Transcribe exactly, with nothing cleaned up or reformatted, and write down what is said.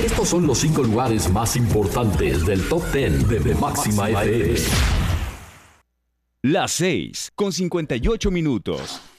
Estos son los cinco lugares más importantes del Top diez de, de Máxima F M. Las seis con cincuenta y ocho minutos.